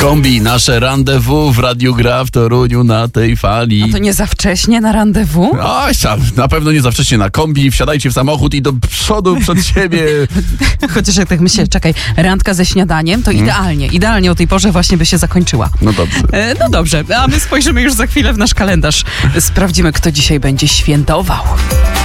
Kombi, nasze rendezvous w Radiu Gra w Toruniu na tej fali. A to nie za wcześnie na rendezvous? Oj, na pewno nie za wcześnie na kombi. Wsiadajcie w samochód i do przodu przed siebie. Chociaż jak tak myślę, czekaj, randka ze śniadaniem to idealnie o tej porze właśnie by się zakończyła. No dobrze. No dobrze, a my spojrzymy już za chwilę w nasz kalendarz. Sprawdzimy, kto dzisiaj będzie świętował.